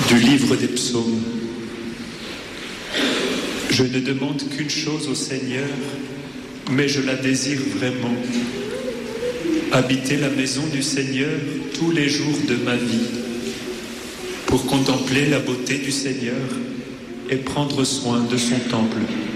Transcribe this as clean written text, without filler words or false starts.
Du livre des psaumes. Je ne demande qu'une chose au Seigneur, mais je la désire vraiment. Habiter la maison du Seigneur tous les jours de ma vie, pour contempler la beauté du Seigneur et prendre soin de son temple.